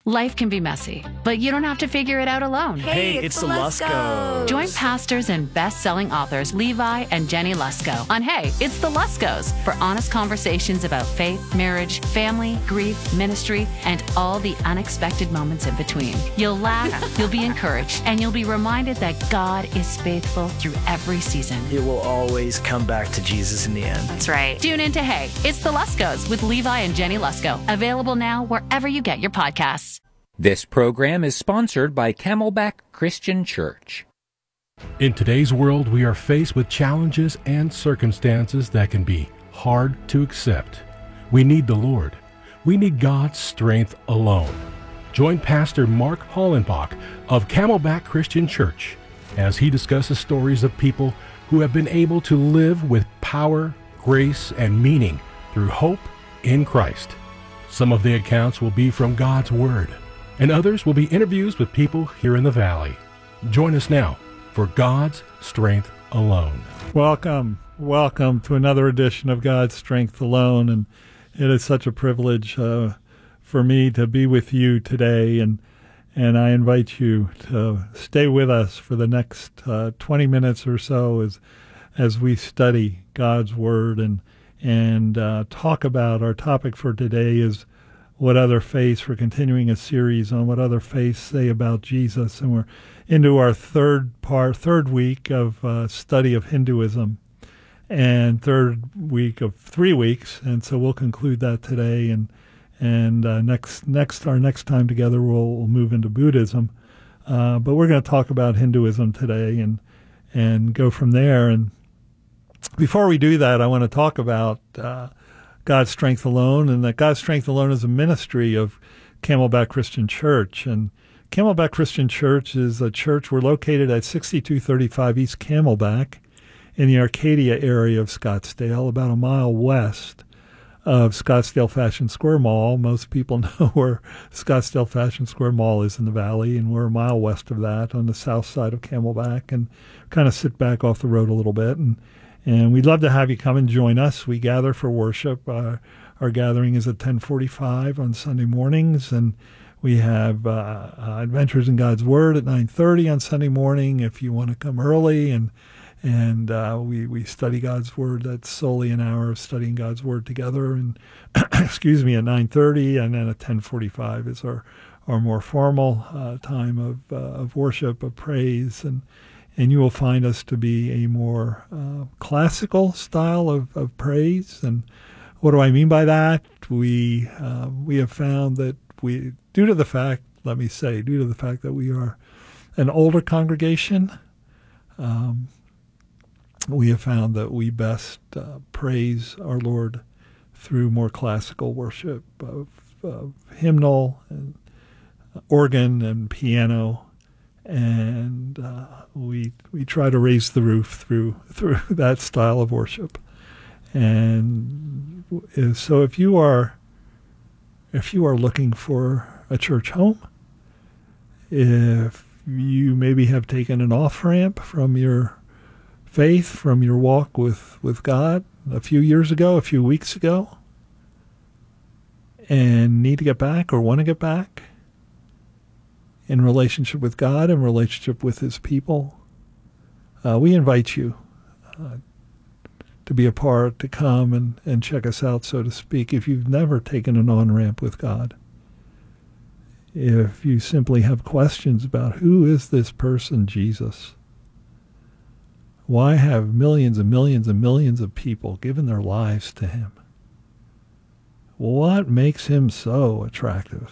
Life can be messy, but you don't have to figure it out alone. Hey, it's the Luskos. Join pastors and best-selling authors Levi and Jenny Lusko on Hey, It's the Luskos for honest conversations about faith, marriage, family, grief, ministry, and all the unexpected moments in between. You'll laugh, you'll be encouraged, and you'll be reminded that God is faithful through every season. It will always come back to Jesus in the end. That's right. Tune in to Hey, It's the Luskos with Levi and Jenny Lusko. Available now wherever you get your podcasts. This program is sponsored by Camelback Christian Church. In today's world, we are faced with challenges and circumstances that can be hard to accept. We need the Lord. We need God's strength alone. Join Pastor Mark Hollenbach of Camelback Christian Church as he discusses stories of people who have been able to live with power, grace, and meaning through hope in Christ. Some of the accounts will be from God's Word, and others will be interviews with people here in the Valley. Join us now for God's Strength Alone. Welcome to another edition of God's Strength Alone, and it is such a privilege for me to be with you today, and I invite you to stay with us for the next 20 minutes or so as we study God's Word and talk about our topic for today is what other faiths. We're continuing a series on what other faiths say about Jesus, and we're into our third week of study of Hinduism, and third week of 3 weeks, and so we'll conclude that today, and our next time together we'll move into Buddhism, but we're going to talk about Hinduism today and go from there. And before we do that, I want to talk about God's Strength Alone, and that God's Strength Alone is a ministry of Camelback Christian Church. And Camelback Christian Church is a church. We're located at 6235 East Camelback in the Arcadia area of Scottsdale, about a mile west of Scottsdale Fashion Square Mall. Most people know where Scottsdale Fashion Square Mall is in the Valley, and we're a mile west of that on the south side of Camelback, and kind of sit back off the road a little bit. And we'd love to have you come and join us. We gather for worship. Our gathering is at 10:45 on Sunday mornings, and we have Adventures in God's Word at 9:30 on Sunday morning if you want to come early. And we study God's Word. That's solely an hour of studying God's Word together. And at 9:30, and then at 10:45 is our more formal time of worship, of praise, and you will find us to be a more classical style of praise. And what do I mean by that? We have found that due to the fact that we are an older congregation, we have found that we best praise our Lord through more classical worship of hymnal and organ and piano. And we try to raise the roof through that style of worship. And so if you are looking for a church home, if you maybe have taken an off-ramp from your faith, from your walk with God a few years ago, a few weeks ago, and need to get back or want to get back in relationship with God, in relationship with His people, we invite you to be a part, to come and check us out, so to speak. If you've never taken an on-ramp with God, if you simply have questions about who is this person, Jesus, why have millions and millions and millions of people given their lives to Him? What makes Him so attractive?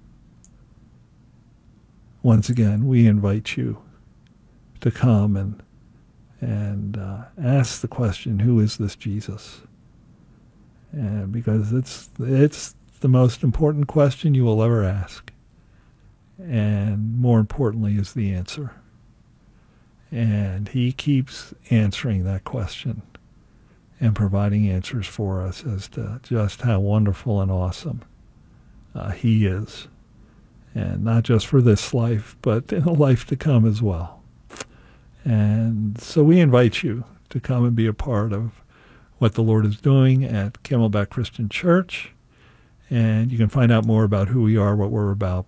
Once again, we invite you to come and ask the question, who is this Jesus? And because it's the most important question you will ever ask. And more importantly is the answer. And He keeps answering that question and providing answers for us as to just how wonderful and awesome He is. And not just for this life, but in the life to come as well. And so we invite you to come and be a part of what the Lord is doing at Camelback Christian Church. And you can find out more about who we are, what we're about,